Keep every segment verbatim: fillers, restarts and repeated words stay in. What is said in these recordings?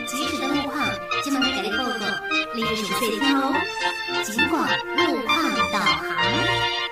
即时的路况，今晚给你报告，你有什么听哦？尽管路况导航。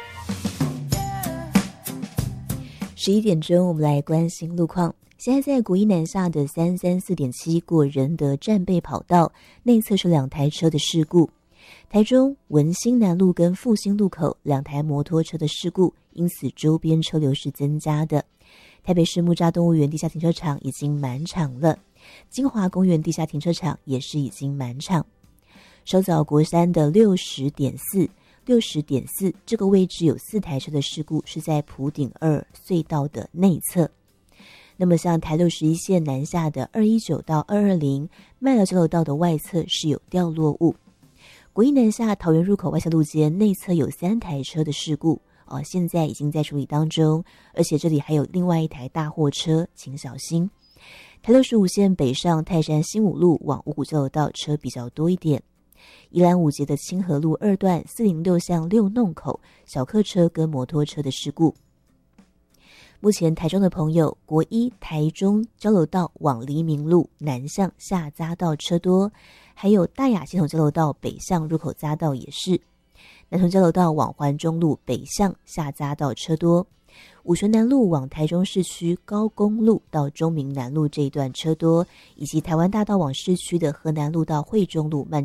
十一点钟，我们来关心路况。现在在国一南下的三三四点七过仁德战备跑道内侧是两台车的事故。台中文心南路跟复兴路口两台摩托车的事故，因此周边车流是增加的。台北市木栅动物园地下停车场已经满场了，金华公园地下停车场也是已经满场。稍早国三的六十点四六十点四这个位置有四台车的事故，是在埔顶二隧道的内侧。那么像台六十一线南下的二一九到二二零麦寮交流道的外侧是有掉落物。国一南下桃园入口外侧路肩内侧有三台车的事故哦，现在已经在处理当中，而且这里还有另外一台大货车，请小心。台六十五线北上泰山新武路往五股交流道车比较多一点。宜兰五节的清河路二段四零六巷六弄口小客车跟摩托车的事故。目前台中的朋友，国一台中交流道往黎明路南向下匝道车多，还有大雅系统交流道北向入口匝道也是。南屯交流道往环中路北向下匝道车多，五权南路往台中市区高公路到中明南路这一段车多，以及台湾大道往市区的河南路到惠中路慢